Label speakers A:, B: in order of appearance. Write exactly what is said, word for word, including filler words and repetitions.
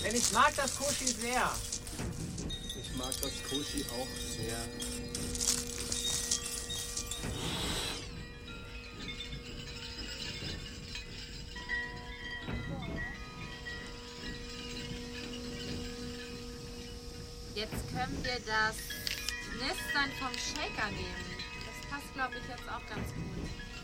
A: Denn ich mag das Koshi sehr.
B: Ich mag das Koshi auch sehr.
C: Jetzt können wir das Knistern vom Shaker nehmen. Das passt, glaube ich, jetzt auch ganz gut.